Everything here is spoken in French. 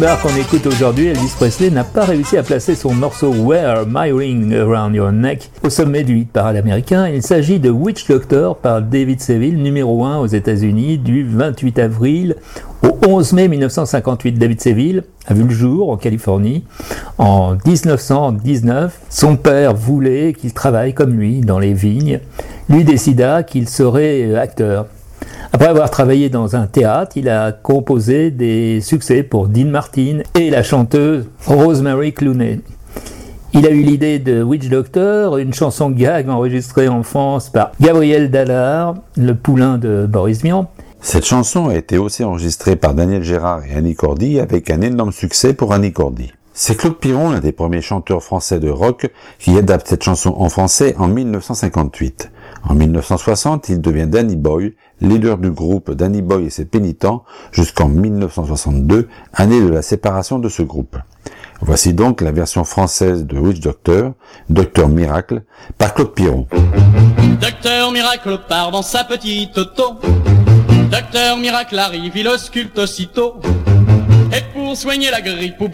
Alors qu'on écoute aujourd'hui, Elvis Presley n'a pas réussi à placer son morceau Wear My Ring Around Your Neck au sommet du hit parade américain. Il s'agit de Witch Doctor par David Seville, numéro 1 aux États-Unis du 28 avril au 11 mai 1958. David Seville a vu le jour en Californie en 1919. Son père voulait qu'il travaille comme lui dans les vignes. Lui décida qu'il serait acteur. Après avoir travaillé dans un théâtre, il a composé des succès pour Dean Martin et la chanteuse Rosemary Clooney. Il a eu l'idée de Witch Doctor, une chanson gag enregistrée en France par Gabriel Dallard, le poulain de Boris Vian. Cette chanson a été aussi enregistrée par Daniel Gérard et Annie Cordy avec un énorme succès pour Annie Cordy. C'est Claude Piron, l'un des premiers chanteurs français de rock, qui adapte cette chanson en français en 1958. En 1960, il devient Danny Boy, leader du groupe Danny Boy et ses pénitents, jusqu'en 1962, année de la séparation de ce groupe. Voici donc la version française de Witch Doctor, Docteur Miracle, par Claude Piron. Docteur Miracle part dans sa petite auto. Docteur Miracle arrive, il ausculte aussitôt. Et pour soigner la grippe ou